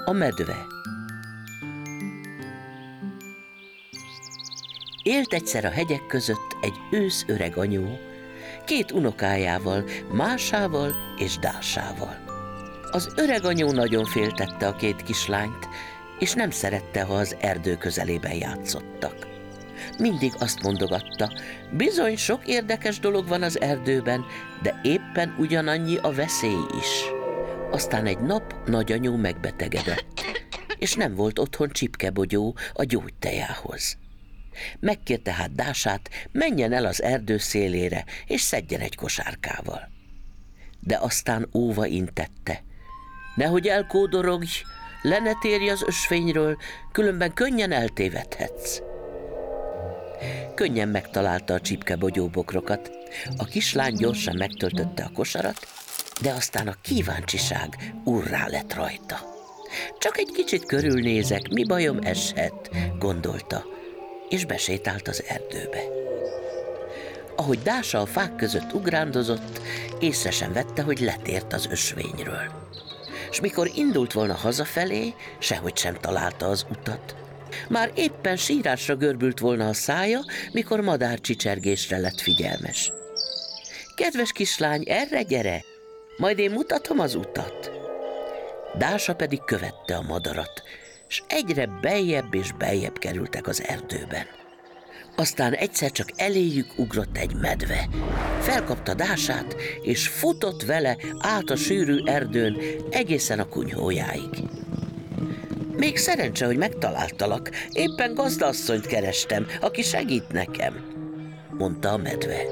A medve. Élt egyszer a hegyek között egy ősz öreg anyó, 2 unokájával, Másával és Dásával. Az öreg anyó nagyon féltette a 2 kislányt, és nem szerette, ha az erdő közelében játszottak. Mindig azt mondogatta, bizony sok érdekes dolog van az erdőben, de éppen ugyanannyi a veszély is. Aztán egy nap nagyanyó megbetegedett, és nem volt otthon csipkebogyó a gyógytejához. Megkérte hát Dását, menjen el az erdő szélére, és szedjen egy kosárkával. De aztán óva intette, nehogy elkódorogj, le ne térj az ösvényről, különben könnyen eltévedhetsz. Könnyen megtalálta a csipkebogyóbokrokat, a kislány gyorsan megtöltötte a kosarat, de aztán a kíváncsiság urrá lett rajta. Csak egy kicsit körülnézek, mi bajom eshet, gondolta, és besétált az erdőbe. Ahogy Dása a fák között ugrándozott, észre sem vette, hogy letért az ösvényről. S mikor indult volna hazafelé, sehogy sem találta az utat. Már éppen sírásra görbült volna a szája, mikor madárcsicsergésre lett figyelmes. Kedves kislány, erre gyere, majd én mutatom az utat. Dása pedig követte a madarat, s egyre beljebb és beljebb kerültek az erdőben. Aztán egyszer csak eléjük ugrott egy medve. Felkapta Dását, és futott vele át a sűrű erdőn egészen a kunyhójáig. Még szerencse, hogy megtaláltalak, éppen gazdaasszonyt kerestem, aki segít nekem, mondta a medve.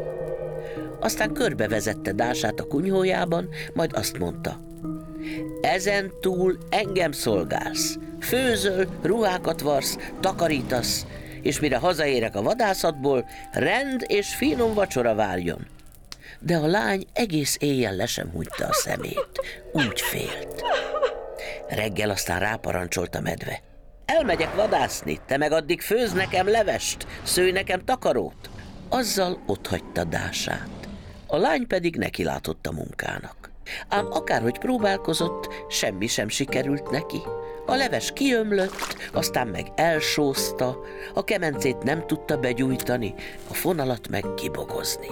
Aztán körbevezette Dását a kunyhójában, majd azt mondta, ezen túl engem szolgálsz, főzöl, ruhákat varsz, takarítasz, és mire hazaérek a vadászatból, rend és finom vacsora várjon. De a lány egész éjjel le sem hunyta a szemét, úgy félt. Reggel aztán ráparancsolt a medve. Elmegyek vadászni, te meg addig főz nekem levest, szőj nekem takarót. Azzal otthagyta Dását. A lány pedig nekilátott a munkának. Ám akárhogy próbálkozott, semmi sem sikerült neki. A leves kiömlött, aztán meg elsózta, a kemencét nem tudta begyújtani, a fonalat meg kibogozni.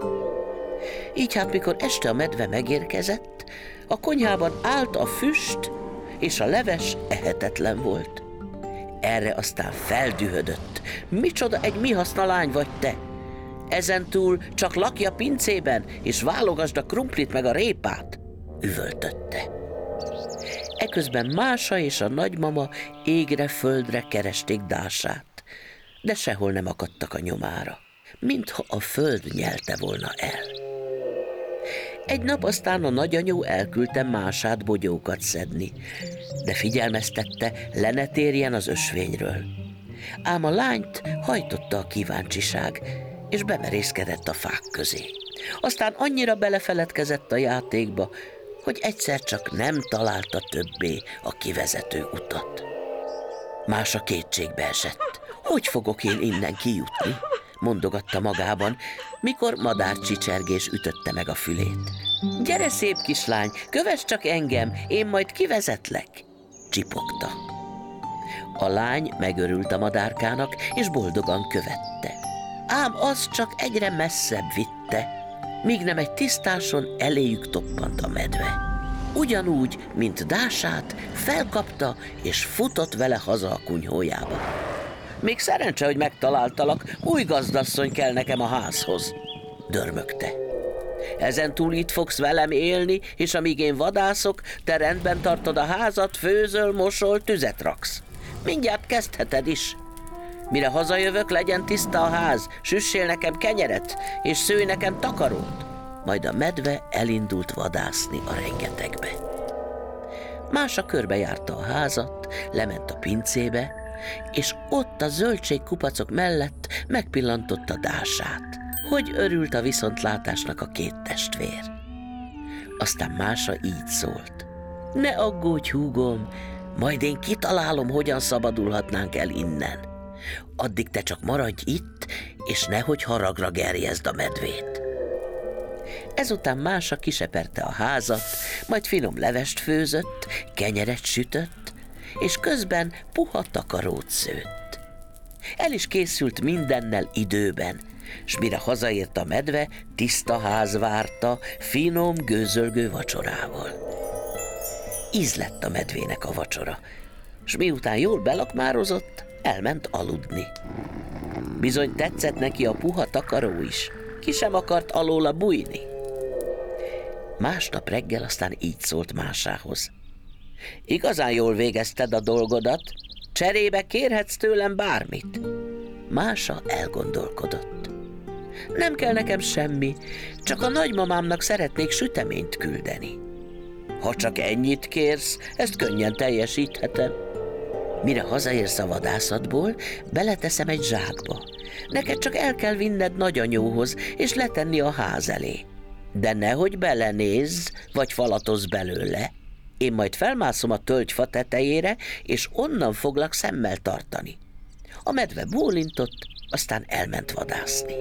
Így hát, mikor este a medve megérkezett, a konyhában állt a füst, és a leves ehetetlen volt. Erre aztán feldühödött. Micsoda egy mihaszna lány vagy te! Ezentúl csak lakj a pincében, és válogasd a krumplit meg a répát, üvöltötte. Eközben Mása és a nagymama égre-földre keresték Dását, de sehol nem akadtak a nyomára, mintha a föld nyelte volna el. Egy nap aztán a nagyanyó elküldte Mását bogyókat szedni, de figyelmeztette, le ne térjen az ösvényről. Ám a lányt hajtotta a kíváncsiság, és bemerészkedett a fák közé. Aztán annyira belefeledkezett a játékba, hogy egyszer csak nem találta többé a kivezető utat. Mása kétségbe esett. Hogy fogok én innen kijutni? Mondogatta magában, mikor madárcsicsergés ütötte meg a fülét. Gyere, szép kislány, kövess csak engem, én majd kivezetlek, csipogta. A lány megörült a madárkának, és boldogan követte. Ám az csak egyre messzebb vitte, míg nem egy tisztáson eléjük toppant a medve. Ugyanúgy, mint Dását, felkapta és futott vele haza a kunyhójába. Még szerencse, hogy megtaláltalak, új gazdasszony kell nekem a házhoz, dörmögte. Ezentúl itt fogsz velem élni, és amíg én vadászok, te rendben tartod a házat, főzöl, mosol, tüzet raksz. Mindjárt kezdheted is. Mire hazajövök, legyen tiszta a ház, süssél nekem kenyeret, és szőj nekem takarót. Majd a medve elindult vadászni a rengetegbe. Mása körbejárta a házat, lement a pincébe, és ott a zöldségkupacok mellett megpillantotta Dását. Hogy örült a viszontlátásnak a 2 testvér. Aztán Mása így szólt. Ne aggódj, húgom, majd én kitalálom, hogyan szabadulhatnánk el innen. Addig te csak maradj itt, és nehogy haragra gerjezd a medvét. Ezután Mása kiseperte a házat, majd finom levest főzött, kenyeret sütött, és közben puha takarót szőtt. El is készült mindennel időben, s mire hazaért a medve, tiszta ház várta, finom, gőzölgő vacsorával. Íz lett a medvének a vacsora, s miután jól belakmározott, elment aludni. Bizony tetszett neki a puha takaró is, ki sem akart alóla bújni. Másnap reggel aztán így szólt Másához. Igazán jól végezted a dolgodat, cserébe kérhetsz tőlem bármit. Mása elgondolkodott. Nem kell nekem semmi, csak a nagymamámnak szeretnék süteményt küldeni. Ha csak ennyit kérsz, ezt könnyen teljesíthetem. Mire hazaérsz a vadászatból, beleteszem egy zsákba. Neked csak el kell vinned nagyanyóhoz, és letenni a ház elé. De nehogy belenézz, vagy falatozz belőle. Én majd felmászom a tölgyfa tetejére, és onnan foglak szemmel tartani. A medve bólintott, aztán elment vadászni.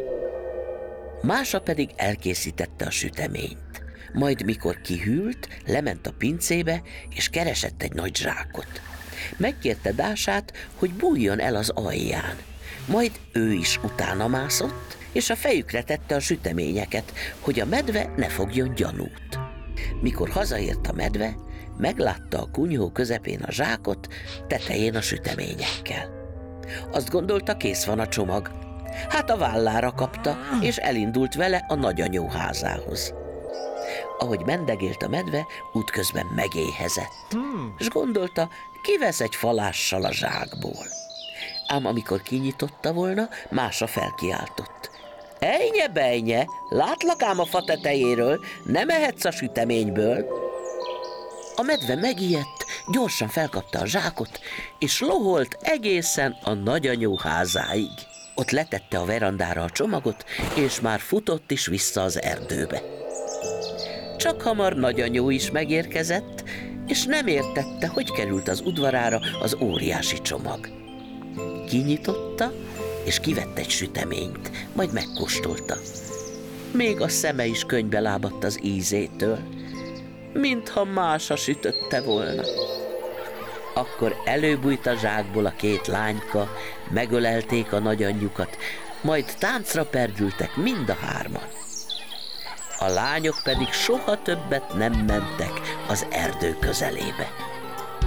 Mása pedig elkészítette a süteményt. Majd mikor kihűlt, lement a pincébe, és keresett egy nagy zsákot. Megkérte Dását, hogy bújjon el az alján. Majd ő is utána mászott, és a fejükre tette a süteményeket, hogy a medve ne fogjon gyanút. Mikor hazaért a medve, meglátta a kunyhó közepén a zsákot, tetején a süteményekkel. Azt gondolta, kész van a csomag. Hát a vállára kapta, és elindult vele a nagyanyó házához. Ahogy mendegélt a medve, útközben megéhezett, és gondolta, kivesz egy falással a zsákból. Ám amikor kinyitotta volna, Mása felkiáltott. Ejnye-bejnye, látlak ám a fa tetejéről, nem ehetsz a süteményből. A medve megijedt, gyorsan felkapta a zsákot, és loholt egészen a nagyanyó házáig. Ott letette a verandára a csomagot, és már futott is vissza az erdőbe. Csak hamar nagyanyó is megérkezett, és nem értette, hogy került az udvarára az óriási csomag. Kinyitotta, és kivett egy süteményt, majd megkóstolta. Még a szeme is könnybe lábadt az ízétől, mintha Mása sütötte volna. Akkor előbújt a zsákból a két lányka, megölelték a nagyanyjukat, majd táncra perdültek mind a hárman. A lányok pedig soha többet nem mentek az erdő közelébe.